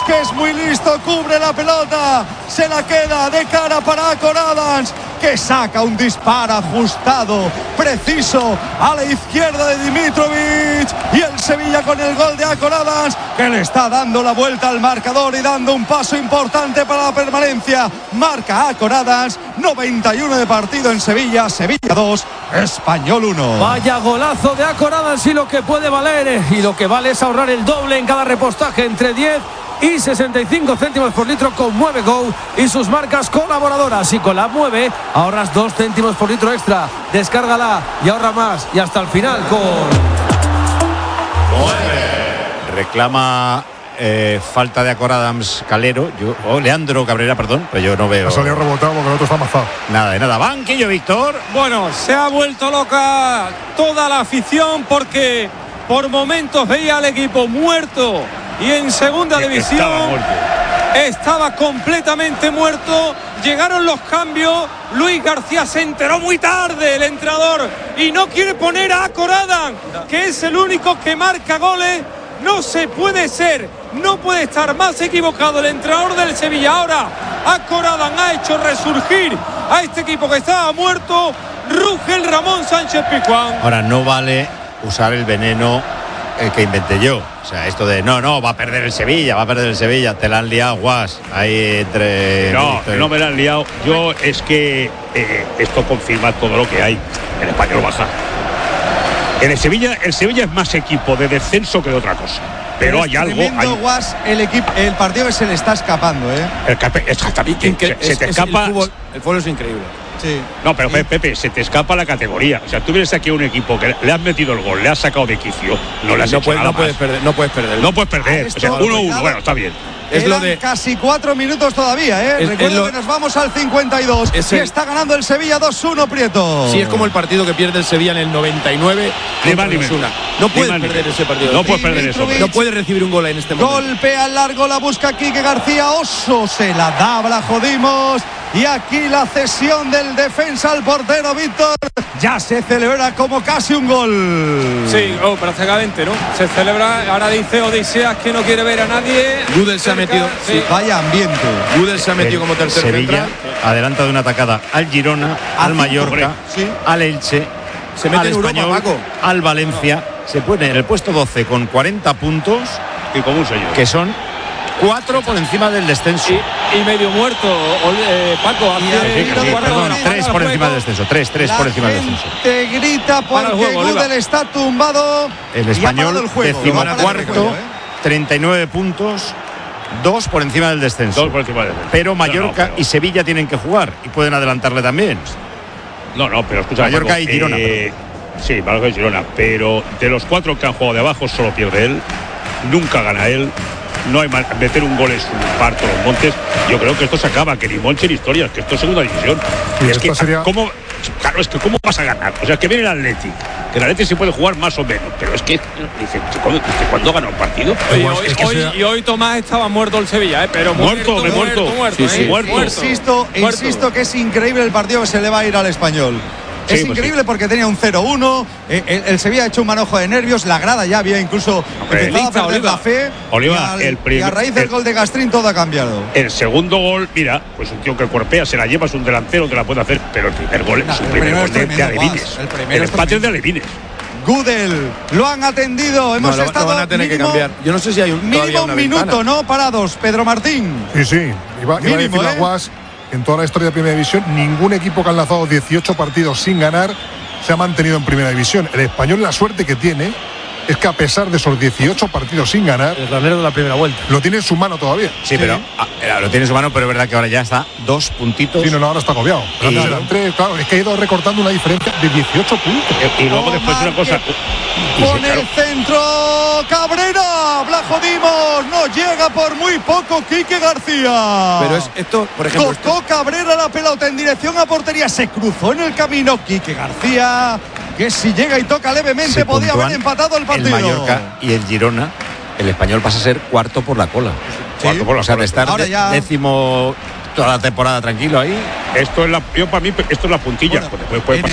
Adams, que es muy listo, cubre la pelota, se la queda de cara para Akor Adams, que saca un disparo ajustado, preciso, a la izquierda de Dimitrovic, y el Sevilla con el gol de Akor Adams, que le está dando la vuelta al marcador y dando un paso importante para la permanencia. Marca Akor Adams, 91 de partido en Sevilla, Sevilla 2, Español 1. Vaya golazo de Akor Adams, y lo que puede valer, y lo que vale es ahorrar el doble en cada repostaje, entre 10 y 65 céntimos por litro con Mueve Go y sus marcas colaboradoras. Y con la Mueve ahorras 2 céntimos por litro extra. Descárgala y ahorra más. Y hasta el final con Mueve. Reclama falta de Akor Adams Calero, Leandro Cabrera, perdón, pero yo no veo. Ha salido rebotado porque el otro está amazado. Nada de nada. Banquillo, Víctor. Bueno, se ha vuelto loca toda la afición porque por momentos veía al equipo muerto y en segunda división estaba completamente muerto. Llegaron los cambios. Luis García se enteró muy tarde, el entrenador, y no quiere poner a Akor Adams, que es el único que marca goles. No se puede ser, no puede estar más equivocado el entrenador del Sevilla. Ahora Akor Adams ha hecho resurgir a este equipo que estaba muerto. Ruge el Ramón Sánchez Pizjuán. Ahora no vale usar el veneno que inventé yo. O sea, esto de no, va a perder el Sevilla, te la han liado, Guas. Ahí entre. No me la han liado. Yo es que esto confirma todo lo que hay. El Español baja. En el Sevilla es más equipo de descenso que de otra cosa. Pero hay algo. Guas, el partido que se le está escapando, Exactamente. Se te escapa. El fútbol es increíble. Sí. No, pero Pepe, se te escapa la categoría. O sea, tú vienes aquí a un equipo que le has metido el gol, le has sacado de quicio, no puedes perder. No puedes perder. No puedes perder. O sea, 1-1, bueno, está bien. Es lo de casi 4 minutos todavía, Recuerdo que nos vamos al 52 y está ganando el Sevilla 2-1, Prieto. Sí, es como el partido que pierde el Sevilla en el 99. No puedes perder ese partido. No puedes perder eso. No puedes recibir un gol en este momento. Golpea al largo, la busca Quique García. Oso se la da, la jodimos. Y aquí la cesión del defensa al portero Víctor. Ya se celebra como casi un gol. Sí, prácticamente, ¿no? Se celebra. Ahora dice Odiseas que no quiere ver a nadie. Gudel se ha metido. Sí. Vaya ambiente. Gudel se ha metido como tercer Sevilla central. adelanta de una atacada al Girona, al Mallorca, al Elche, se mete al en Europa, Español, Paco. al Valencia. Se pone en el puesto 12 con 40 puntos. Y como un señor. Que son 4 por encima del descenso. Y medio muerto, Paco. 3 por encima del descenso. 3 por encima del descenso. Te grita porque Gudel está tumbado. El Español, 14º, 39 puntos. 2 por encima del descenso. Pero Mallorca y Sevilla tienen que jugar y pueden adelantarle también. No, pero escucha. Mallorca y Girona. Sí, Mallorca y Girona. Pero de los 4 que han jugado de abajo, solo pierde él. Nunca gana él. No hay mal, meter un gol es un parto los Montes. Yo creo que esto se acaba, que ni Monche ni historias, que esto es segunda división. Y es que sería... ¿cómo vas a ganar? O sea, que viene el Atleti, que el Atleti se puede jugar más o menos, pero es que dice, ¿cuándo gana un partido? Hoy Tomás estaba muerto el Sevilla, pero muerto. Insisto que es increíble el partido que se le va a ir al Español. Es increíble porque tenía un 0-1. El Sevilla ha hecho un manojo de nervios. La grada ya había incluso empezado a perder la fe. Y a raíz del gol de Gastrín todo ha cambiado. El segundo gol, mira, pues un tío que cuerpea, se la lleva, es un delantero, te la puede hacer. Pero el primer gol es un primer gol de Alevines. El empate es de Alevines. Gudel, lo han atendido. Hemos estado. Lo van a tener que cambiar. Yo no sé si hay mínimo un minuto, ¿no? Parados, Pedro Martín. Sí. Iba a decir la Guas. En toda la historia de Primera División, ningún equipo que ha lanzado 18 partidos sin ganar se ha mantenido en Primera División. El Español, la suerte que tiene es que a pesar de esos 18 partidos sin ganar, el ranero de la primera vuelta lo tiene en su mano todavía. Sí, pero lo tiene en su mano, pero es verdad que ahora ya está 2 puntitos. Sí, ahora está agobiado. Claro, es que ha ido recortando una diferencia de 18 puntos. Y luego después una cosa. Con el centro, Cabrera, la jodimos, no llega por muy poco Quique García. Pero es esto, por ejemplo. Tocó Cabrera la pelota en dirección a portería, se cruzó en el camino Quique García, que si llega y toca levemente podía haber empatado el partido. El Mallorca y el Girona, el Español pasa a ser cuarto por la cola. Sí. O sea, de estar décimo toda la temporada tranquilo ahí. Para mí esto es la puntilla. Bueno,